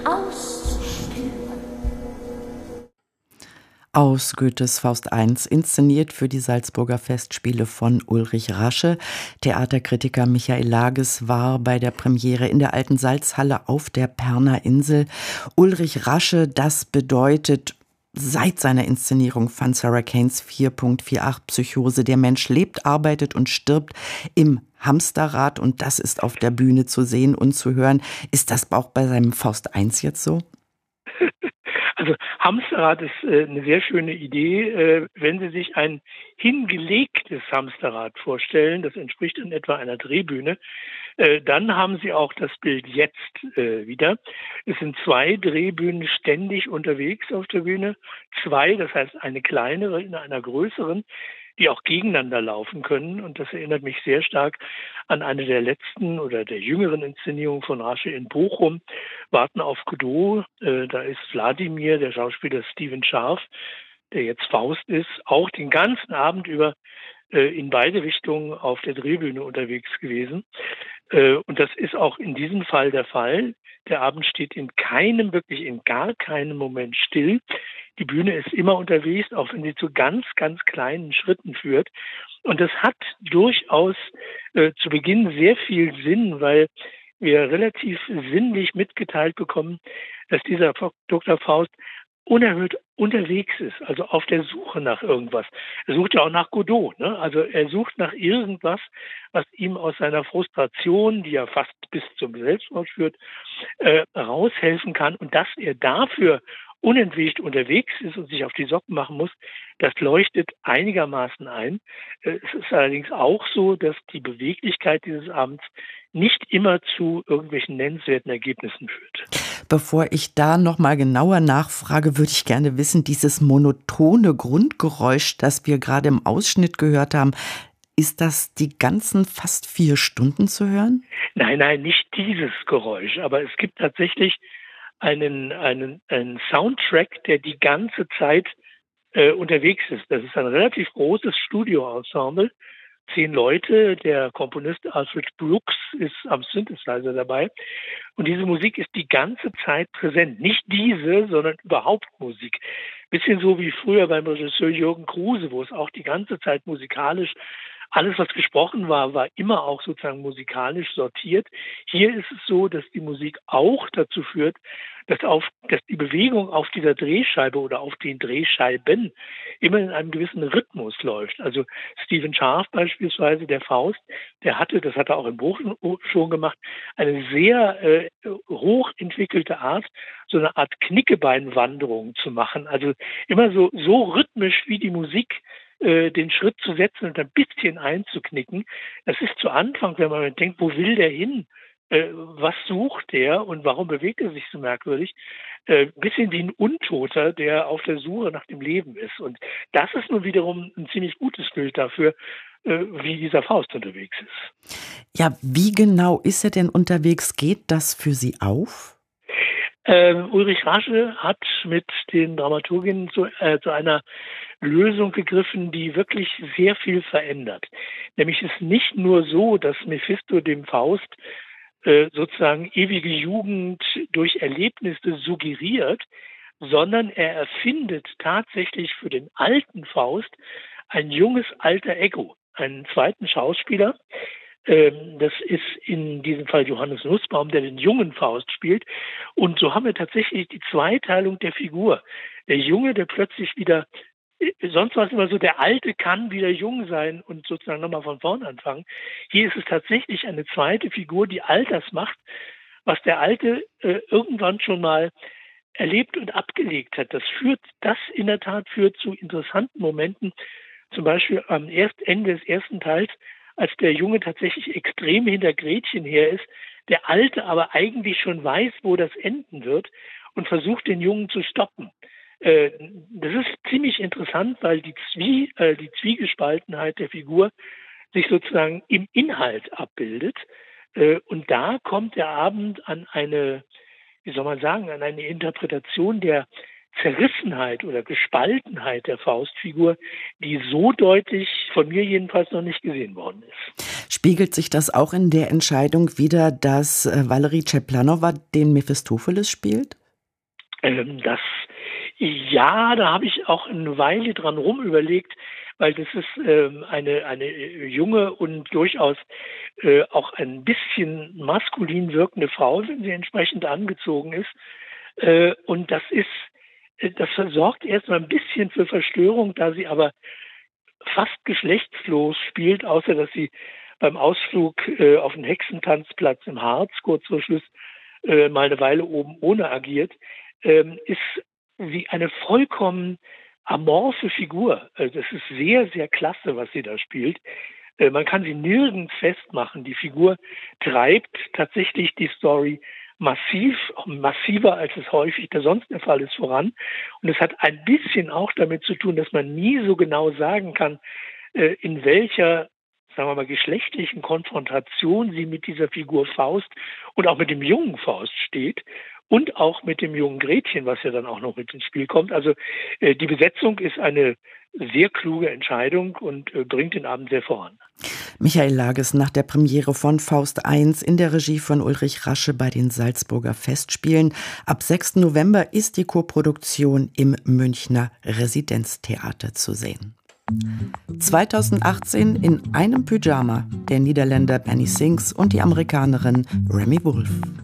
auszuspüren. Aus Goethes Faust I, inszeniert für die Salzburger Festspiele von Ulrich Rasche. Theaterkritiker Michael Lages war bei der Premiere in der Alten Salzhalle auf der Perner Insel. Ulrich Rasche, das bedeutet seit seiner Inszenierung von Sarah Kanes 4.48 Psychose: Der Mensch lebt, arbeitet und stirbt im Hamsterrad, und das ist auf der Bühne zu sehen und zu hören. Ist das auch bei seinem Faust I jetzt so? Also Hamsterrad ist eine sehr schöne Idee. Wenn Sie sich ein hingelegtes Hamsterrad vorstellen, das entspricht in etwa einer Drehbühne, dann haben Sie auch das Bild jetzt wieder. Es sind 2 Drehbühnen ständig unterwegs auf der Bühne. 2, das heißt eine kleinere in einer größeren, die auch gegeneinander laufen können. Und das erinnert mich sehr stark an eine der letzten oder der jüngeren Inszenierungen von Rasche in Bochum, Warten auf Godot. Da ist Wladimir, der Schauspieler Stephen Scharf, der jetzt Faust ist, auch den ganzen Abend über in beide Richtungen auf der Drehbühne unterwegs gewesen. Und das ist auch in diesem Fall der Fall. Der Abend steht wirklich in gar keinem Moment still. Die Bühne ist immer unterwegs, auch wenn sie zu ganz, ganz kleinen Schritten führt. Und das hat durchaus zu Beginn sehr viel Sinn, weil wir relativ sinnlich mitgeteilt bekommen, dass dieser Dr. Faust unerhört unterwegs ist, also auf der Suche nach irgendwas. Er sucht ja auch nach Godot, ne? Also er sucht nach irgendwas, was ihm aus seiner Frustration, die ja fast bis zum Selbstmord führt, raushelfen kann. Und dass er dafür unentwegt unterwegs ist und sich auf die Socken machen muss, das leuchtet einigermaßen ein. Es ist allerdings auch so, dass die Beweglichkeit dieses Abends nicht immer zu irgendwelchen nennenswerten Ergebnissen führt. Bevor ich da noch mal genauer nachfrage, würde ich gerne wissen, dieses monotone Grundgeräusch, das wir gerade im Ausschnitt gehört haben, ist das die ganzen fast 4 Stunden zu hören? Nein, nicht dieses Geräusch, aber es gibt tatsächlich einen Soundtrack, der die ganze Zeit unterwegs ist. Das ist ein relativ großes Studioensemble. 10 Leute, der Komponist Alfred Brooks ist am Synthesizer dabei. Und diese Musik ist die ganze Zeit präsent. Nicht diese, sondern überhaupt Musik. Bisschen so wie früher beim Regisseur Jürgen Kruse, wo es auch die ganze Zeit musikalisch, alles was gesprochen war immer auch sozusagen musikalisch sortiert. Hier ist es so, dass die Musik auch dazu führt, dass die Bewegung auf dieser Drehscheibe oder auf den Drehscheiben immer in einem gewissen Rhythmus läuft. Also Stephen Scharf beispielsweise, der Faust, das hat er auch in Bochum schon gemacht, eine sehr hochentwickelte Art, so eine Art Knickebeinwanderung zu machen. Also immer so rhythmisch wie die Musik den Schritt zu setzen und ein bisschen einzuknicken. Das ist zu Anfang, wenn man denkt, wo will der hin? Was sucht der und warum bewegt er sich so merkwürdig? Bisschen wie ein Untoter, der auf der Suche nach dem Leben ist. Und das ist nun wiederum ein ziemlich gutes Bild dafür, wie dieser Faust unterwegs ist. Ja, wie genau ist er denn unterwegs? Geht das für Sie auf? Ulrich Rasche hat mit den Dramaturginnen zu einer Lösung gegriffen, die wirklich sehr viel verändert. Nämlich ist nicht nur so, dass Mephisto dem Faust sozusagen ewige Jugend durch Erlebnisse suggeriert, sondern er erfindet tatsächlich für den alten Faust ein junges alter Ego, einen zweiten Schauspieler. Das ist in diesem Fall Johannes Nussbaum, der den jungen Faust spielt. Und so haben wir tatsächlich die Zweiteilung der Figur. Der Junge, der plötzlich wieder, sonst war es immer so, der Alte kann wieder jung sein und sozusagen nochmal von vorn anfangen. Hier ist es tatsächlich eine zweite Figur, die all das macht, was der Alte irgendwann schon mal erlebt und abgelegt hat. Das in der Tat führt zu interessanten Momenten, zum Beispiel am Ende des ersten Teils, als der Junge tatsächlich extrem hinter Gretchen her ist, der Alte aber eigentlich schon weiß, wo das enden wird und versucht, den Jungen zu stoppen. Das ist ziemlich interessant, weil die Zwiegespaltenheit der Figur sich sozusagen im Inhalt abbildet. Und da kommt der Abend an eine, wie soll man sagen, an eine Interpretation der Zerrissenheit oder Gespaltenheit der Faustfigur, die so deutlich von mir jedenfalls noch nicht gesehen worden ist. Spiegelt sich das auch in der Entscheidung wider, dass Valerie Čaplanova den Mephistopheles spielt? Ja, da habe ich auch eine Weile dran rumüberlegt, weil das ist eine junge und durchaus auch ein bisschen maskulin wirkende Frau, wenn sie entsprechend angezogen ist. Und das sorgt erstmal ein bisschen für Verstörung, da sie aber fast geschlechtslos spielt, außer dass sie beim Ausflug auf den Hexentanzplatz im Harz kurz vor Schluss mal eine Weile oben ohne agiert, ist wie eine vollkommen amorphe Figur. Also das ist sehr, sehr klasse, was sie da spielt. Man kann sie nirgends festmachen. Die Figur treibt tatsächlich die Story massiver, als es häufig sonst der Fall ist, voran. Und es hat ein bisschen auch damit zu tun, dass man nie so genau sagen kann, in welcher, sagen wir mal, geschlechtlichen Konfrontation sie mit dieser Figur Faust und auch mit dem jungen Faust steht. Und auch mit dem jungen Gretchen, was ja dann auch noch mit ins Spiel kommt. Also die Besetzung ist eine sehr kluge Entscheidung und bringt den Abend sehr voran. Michael Lages nach der Premiere von Faust I in der Regie von Ulrich Rasche bei den Salzburger Festspielen. Ab 6. November ist die Koproduktion im Münchner Residenztheater zu sehen. 2018 in einem Pyjama der Niederländer Benny Sings und die Amerikanerin Remy Wolf.